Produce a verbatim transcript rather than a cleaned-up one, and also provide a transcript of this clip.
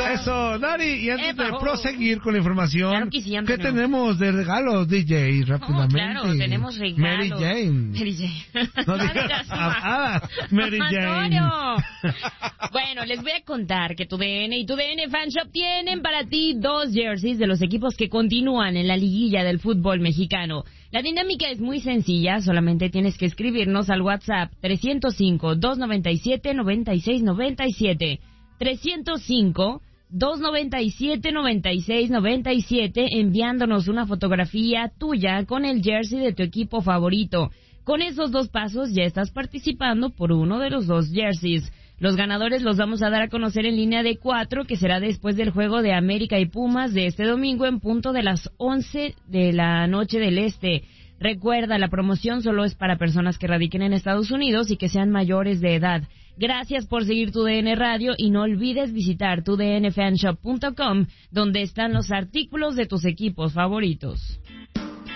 Eso, Dari, y antes Epa, de oh. proseguir con la información, Claro que sí, ¿qué Antonio. tenemos de regalos, D J? Rápidamente. Oh, claro, tenemos regalos. Mary Jane. Mary Jane. No digas ah, Mary Jane. Antonio. Bueno, les voy a contar que tu D N y tu D N Fan Shop tienen para ti dos jerseys de los equipos que continúan en la liguilla del fútbol mexicano. La dinámica es muy sencilla, solamente tienes que escribirnos al WhatsApp tres cero cinco, dos nueve siete, nueve seis nueve siete. tres cero cinco, dos nueve siete, nueve seis nueve siete, enviándonos una fotografía tuya con el jersey de tu equipo favorito. Con esos dos pasos ya estás participando por uno de los dos jerseys. Los ganadores los vamos a dar a conocer en línea de cuatro, que será después del juego de América y Pumas de este domingo en punto de las once de la noche del este. Recuerda, la promoción solo es para personas que radiquen en Estados Unidos y que sean mayores de edad. Gracias por seguir Tu D N Radio y no olvides visitar tu d n fan shop punto com, donde están los artículos de tus equipos favoritos.